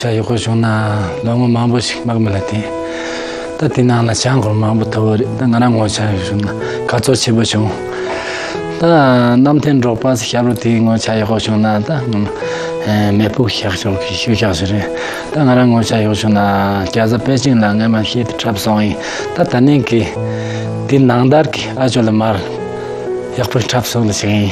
자 이거 좀나 너무 마음부식 막말라티. 따티나나 장고 마음부터 나랑 오차 좀나 가서 집어줘. 다 남텐 로파스 샤르티 뭐 차이고 좀나다. 매부 샤르죠 휴자스레. 다 나랑 오차 이거 좀나 자자 베징랑에만 히트 트랍송이. 다 타닝키 딘낭다르키 아줄말 약불 트랍송이.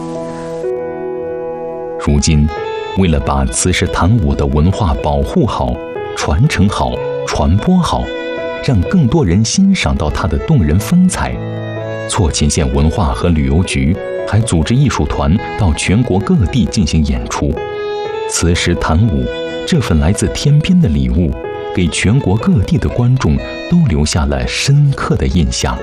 如今，为了把慈氏谭武的文化保护好、传承好、传播好，让更多人欣赏到它的动人风采，错沁县文化和旅游局还组织艺术团到全国各地进行演出。慈氏谭武这份来自天边的礼物，给全国各地的观众都留下了深刻的印象。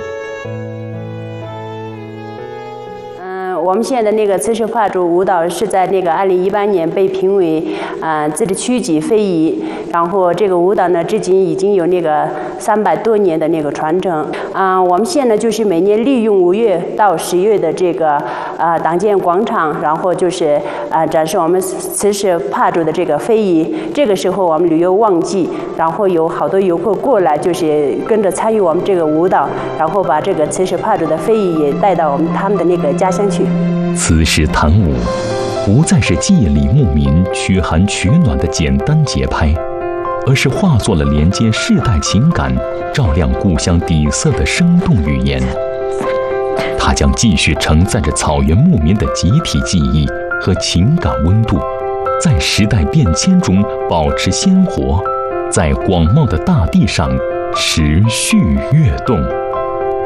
我们现在的那个慈氏帕竹舞蹈是在那个2018年被评为自治区级非遗，然后这个舞蹈呢，至今已经有那个300多年的那个传承。我们现在就是每年利用5月到10月的这个党建广场，然后就是展示我们慈氏帕竹的这个非遗。这个时候我们旅游旺季，然后有好多游客过来，就是跟着参与我们这个舞蹈，然后把这个慈氏帕竹的非遗也带到他们的那个家乡去。 慈氏谭舞不再是祭礼牧民、驱寒取暖的简单节拍，而是化作了连接世代情感、照亮故乡底色的生动语言。它将继续承载着草原牧民的集体记忆和情感温度，在时代变迁中保持鲜活，在广袤的大地上持续跃动。